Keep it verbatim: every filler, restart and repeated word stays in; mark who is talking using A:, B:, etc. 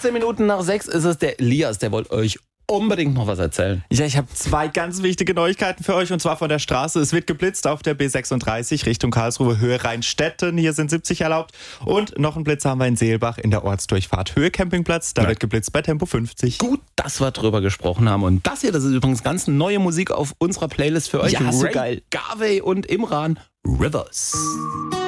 A: achtzehn Minuten nach sechs ist es. Der Elias, der wollte euch unbedingt noch was erzählen.
B: Ja, ich habe zwei ganz wichtige Neuigkeiten für euch und zwar von der Straße. Es wird geblitzt auf der B sechsunddreißig Richtung Karlsruhe, Höhe Rheinstetten. Hier sind siebzig erlaubt. Und noch einen Blitz haben wir in Seelbach in der Ortsdurchfahrt Höhe Campingplatz. Da
A: Ja.
B: wird geblitzt bei Tempo fünfzig.
A: Gut, dass wir drüber gesprochen haben. Und das hier, das ist übrigens ganz neue Musik auf unserer Playlist für euch.
B: Ja, so
A: Ray
B: geil.
A: Garvey und Imran, Rivers.